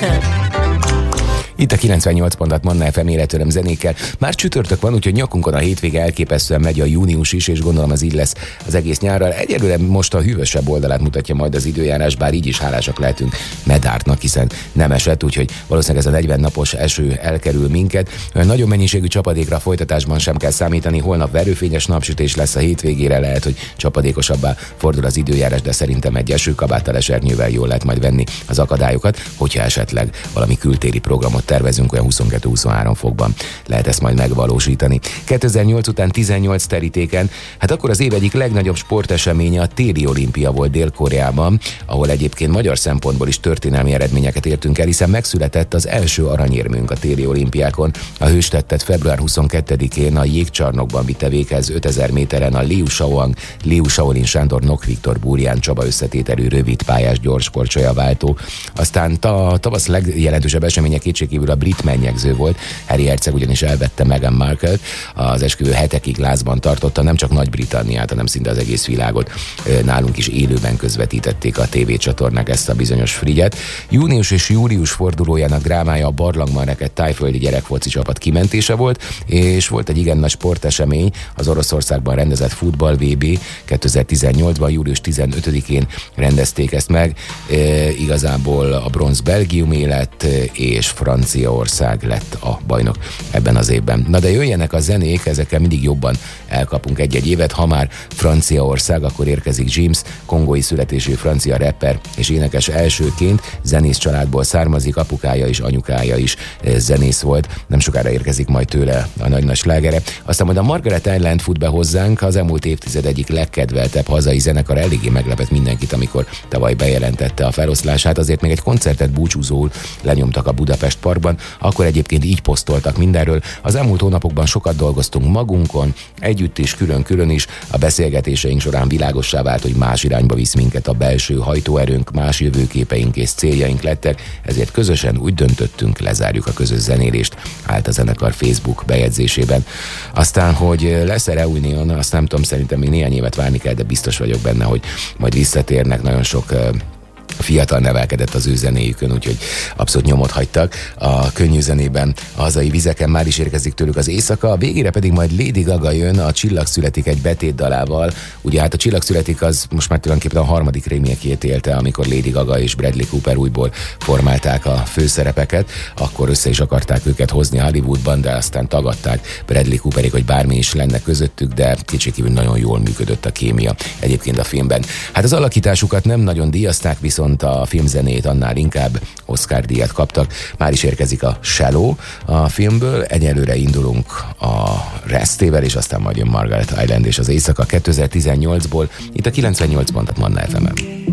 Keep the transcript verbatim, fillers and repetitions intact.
Itt a kilencvennyolc pontot Manna ef em életöröm zenékkel. Már csütörtök van, úgyhogy nyakunkon a hétvége elképesztően megy a június is, és gondolom ez így lesz az egész nyárral. Egyelőre most a hűvösebb oldalát mutatja majd az időjárás, bár így is hálásak lehetünk Medártnak, hiszen nem esett, úgyhogy valószínűleg ez a negyven napos eső elkerül minket. Olyan nagyon mennyiségű csapadékra a folytatásban sem kell számítani, holnap verőfényes napsütés lesz, a hétvégére lehet, hogy csapadékosabbá fordul az időjárás, de szerintem egy esőkabáttal, esernyővel jól lehet majd venni az akadályokat, hogyha esetleg valami kültéri programot tervezünk, olyan huszonkettő-huszonhárom fokban lehet ezt majd megvalósítani. kétezer-nyolc után tizennyolc terítéken, hát akkor az év egyik legnagyobb sporteseménye a téli olimpia volt Dél-Koreában, ahol egyébként magyar szempontból is történelmi eredményeket értünk el, hiszen megszületett az első aranyérmünk a téli olimpiákon. A hőstettet február huszonkettedikén a jégcsarnokban vitte véghez ötezer méteren a Liu Shaoang, Liu Shaolin Sándor, Nok Viktor, Búrján Csaba összetételű rövid pályás gyorskorcsolya váltó. Aztán a tavasz legjelentősebb eseménye kétségkívül a brit mennyegző volt. Harry herceg ugyanis elvette Meghan Markle-t, az esküvő hetekig lázban tartotta, nem csak Nagy-Britanniát, hanem szinte az egész világot. Nálunk is élőben közvetítették a tévécsatornák ezt a bizonyos frigyet. Június és július fordulójának drámája a barlangban rekedt tájföldi gyerekfoci csapat kimentése volt, és volt egy igen nagy sportesemény, az Oroszországban rendezett futball vé bé kétezer-tizennyolcban, július tizenötödikén rendezték ezt meg. E, igazából a bronz Belgiumé lett, és Franciaország lett a bajnok ebben az évben. Na de jöjjenek a zenék, ezekkel mindig jobban elkapunk egy-egy évet. Ha már Franciaország, akkor érkezik James, kongói születésű francia rapper és énekes, elsőként zenész családból származik, apukája és anyukája is zenész volt. Nem sokára érkezik majd tőle a nagy-nagy slágere. Aztán majd a Margaret Island fut be hozzánk, az elmúlt évtized egyik legkedveltebb hazai zenekar, eléggé meglepett mindenkit, amikor tavaly bejelentette a feloszlását, azért még egy koncertet búcsúzóul lenyomtak a Budapest Parkban, akkor egyébként így posztoltak mindenről. Az elmúlt hónapokban sokat dolgoztunk magunkon, együtt is, külön-külön is. A beszélgetéseink során világossá vált, hogy más irányba visz minket a belső hajtóerőnk, más jövőképeink és céljaink lettek, ezért közösen úgy döntöttünk, lezárjuk a közös zenélést, állt a zenekar Facebook bejegyzésében. Aztán, hogy lesz-e reunión, azt nem tudom, szerintem még néhány évet várni kell, de biztos vagyok benne, hogy majd visszatérnek. Nagyon sok fiatal nevelkedett az ő zenéjükön, úgyhogy abszolút nyomot hagytak. A könnyű zenében, a hazai vizeken már is érkezik tőlük az éjszaka, a végére pedig majd Lady Gaga jön a Csillag születik egy betét dalával. Ugye hát a Csillag születik az most már tulajdonképpen a harmadik remake-jét élte, amikor Lady Gaga és Bradley Cooper újból formálták a főszerepeket, akkor össze is akarták őket hozni Hollywoodban, de aztán tagadták Bradley Cooperék, hogy bármi is lenne közöttük, de kétségkívül nagyon jól működött a kémia egyébként a filmben. Hát az alakításukat nem nagyon díjazták, viszont a filmzenét annál inkább Oscar-díjat kaptak. Már is érkezik a Shallow a filmből, egyelőre indulunk a Restével, és aztán majd jön Margaret Island és az éjszaka kétezer-tizennyolcból, itt a kilencvennyolc pontot Manna ef emen.